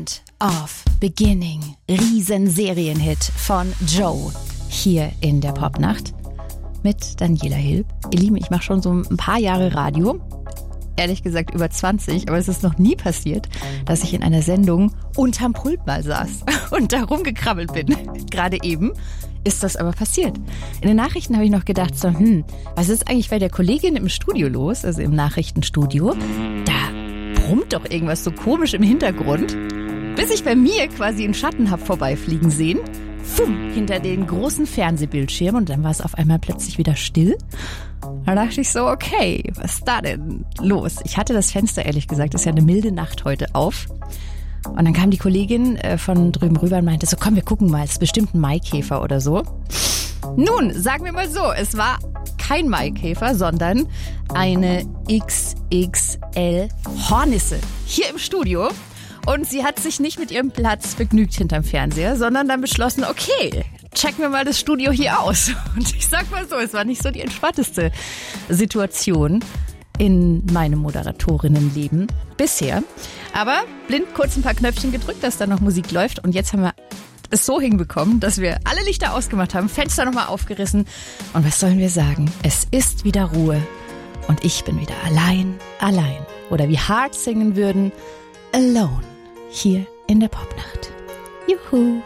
End of Beginning. Riesenserienhit von Joe hier in der Popnacht mit Daniela Hilb. Ihr Lieben, ich mache schon so ein paar Jahre Radio. Ehrlich gesagt über 20, aber es ist noch nie passiert, dass ich in einer Sendung unterm Pult mal saß und da rumgekrabbelt bin. Gerade eben ist das aber passiert. In den Nachrichten habe ich noch gedacht, so, was ist eigentlich bei der Kollegin im Studio los, also im Nachrichtenstudio? Da brummt doch irgendwas so komisch im Hintergrund, bis ich bei mir quasi einen Schatten habe vorbeifliegen sehen, hinter den großen Fernsehbildschirmen, und dann war es auf einmal plötzlich wieder still. Da dachte ich so, okay, was ist da denn los? Ich hatte das Fenster, ehrlich gesagt, ist ja eine milde Nacht heute, auf. Und dann kam die Kollegin von drüben rüber und meinte so, komm, wir gucken mal, es ist bestimmt ein Maikäfer oder so. Nun, sagen wir mal so, es war kein Maikäfer, sondern eine XXL Hornisse hier im Studio. Und sie hat sich nicht mit ihrem Platz begnügt hinterm Fernseher, sondern dann beschlossen, okay, checken wir mal das Studio hier aus. Und ich sag mal so, es war nicht so die entspannteste Situation in meinem Moderatorinnenleben bisher. Aber blind kurz ein paar Knöpfchen gedrückt, dass da noch Musik läuft. Und jetzt haben wir es so hinbekommen, dass wir alle Lichter ausgemacht haben, Fenster nochmal aufgerissen. Und was sollen wir sagen? Es ist wieder Ruhe. Und ich bin wieder allein. Oder wie Heart singen würden, alone. Hier in der Popnacht. Juhu!